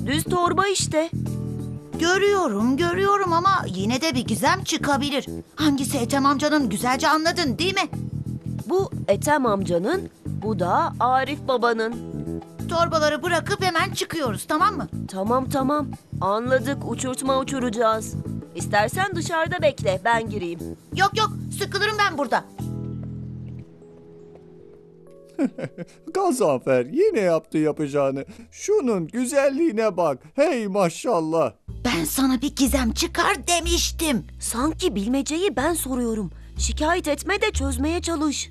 Düz torba işte. Görüyorum ama yine de bir gizem çıkabilir. Hangisi Ethem amcanın, güzelce anladın değil mi? Bu Ethem amcanın, bu da Arif babanın. Torbaları bırakıp hemen çıkıyoruz, tamam mı? Tamam. Anladık, uçurtma uçuracağız. İstersen dışarıda bekle, ben gireyim. Yok, sıkılırım ben burada. Gazanfer yine yaptı yapacağını. Şunun güzelliğine bak. Hey maşallah. Ben sana bir gizem çıkar demiştim. Sanki bilmeceyi ben soruyorum. Şikayet etme de çözmeye çalış.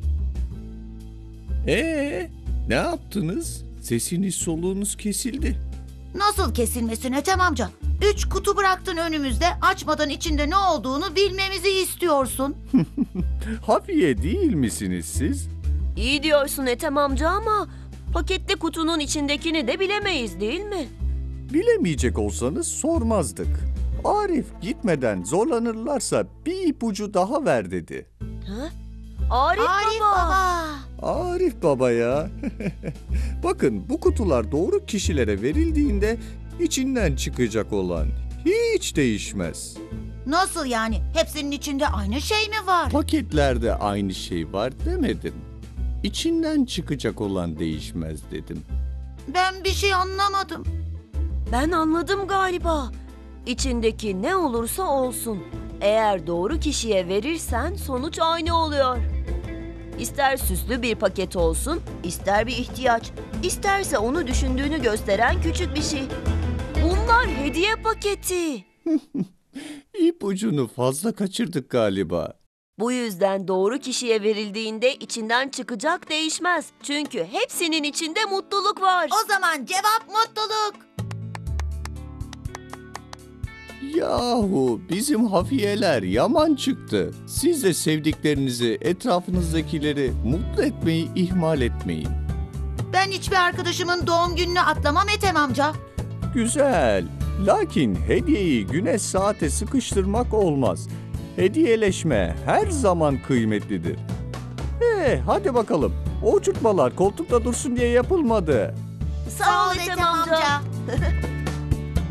Ne yaptınız? Sesiniz soluğunuz kesildi. Nasıl kesilmesin Ethem amca? 3 kutu bıraktın önümüzde, açmadan içinde ne olduğunu bilmemizi istiyorsun. Hafiye değil misiniz siz? İyi diyorsun Ethem amca ama paketli kutunun içindekini de bilemeyiz değil mi? Bilemeyecek olsanız sormazdık. Arif gitmeden zorlanırlarsa bir ipucu daha ver dedi. Ha? Arif Arif baba. baba. Arif baba ya. Bakın bu kutular doğru kişilere verildiğinde içinden çıkacak olan hiç değişmez. Nasıl yani? Hepsinin içinde aynı şey mi var? Paketlerde aynı şey var demedim. İçinden çıkacak olan değişmez dedim. Ben bir şey anlamadım. Ben anladım galiba. İçindeki ne olursa olsun. Eğer doğru kişiye verirsen sonuç aynı oluyor. İster süslü bir paket olsun, ister bir ihtiyaç, isterse onu düşündüğünü gösteren küçük bir şey. Bunlar hediye paketi. İpucunu fazla kaçırdık galiba. Bu yüzden doğru kişiye verildiğinde içinden çıkacak değişmez. Çünkü hepsinin içinde mutluluk var. O zaman cevap mutluluk. Yahu bizim hafiyeler yaman çıktı. Siz de sevdiklerinizi, etrafınızdakileri mutlu etmeyi ihmal etmeyin. Ben hiçbir arkadaşımın doğum gününü atlamam Ethem amca. Güzel. Lakin hediyeyi güne saate sıkıştırmak olmaz. Hediyeleşme her zaman kıymetlidir. Hadi bakalım. O uçurtmalar koltukta dursun diye yapılmadı. Sağ ol Ethem amca.